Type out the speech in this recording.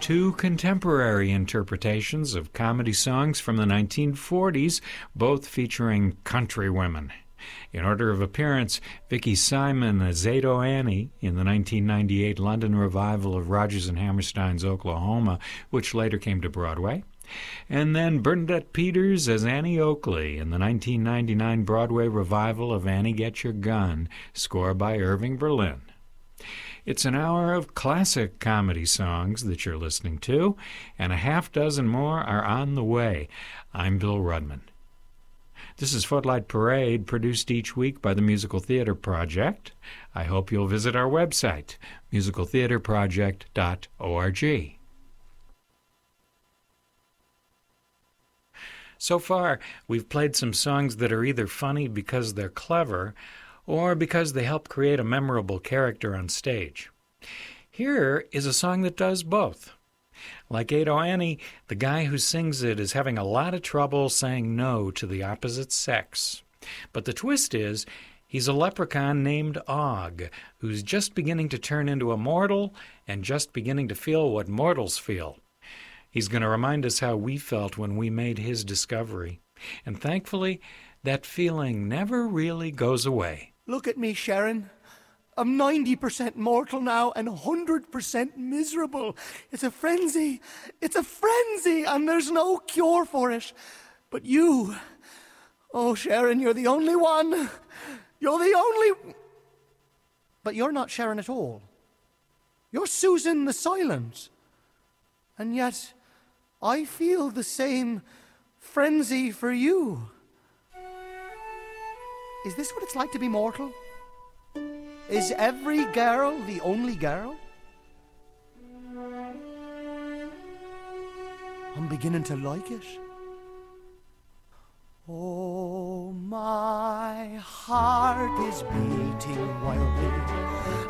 two contemporary interpretations of comedy songs from the 1940s, both featuring country women. In order of appearance, Vicky Simon as Ado Annie in the 1998 London revival of Rodgers and Hammerstein's Oklahoma, which later came to Broadway. And then Bernadette Peters as Annie Oakley in the 1999 Broadway revival of Annie Get Your Gun, score by Irving Berlin. It's an hour of classic comedy songs that you're listening to, and a half dozen more are on the way. I'm Bill Rudman. This is Footlight Parade, produced each week by the Musical Theater Project. I hope you'll visit our website, musicaltheaterproject.org. So far, we've played some songs that are either funny because they're clever or because they help create a memorable character on stage. Here is a song that does both. Like Ado Annie, the guy who sings it is having a lot of trouble saying no to the opposite sex. But the twist is, he's a leprechaun named Og, who's just beginning to turn into a mortal and just beginning to feel what mortals feel. He's going to remind us how we felt when we made his discovery. And thankfully, that feeling never really goes away. Look at me, Sharon. I'm 90% mortal now and 100% miserable. It's a frenzy. It's a frenzy, and there's no cure for it. But you, oh, Sharon, you're the only one. You're the only... But you're not Sharon at all. You're Susan the Silent. And yet, I feel the same frenzy for you. Is this what it's like to be mortal? Is every girl the only girl? I'm beginning to like it. Oh, my heart is beating wildly.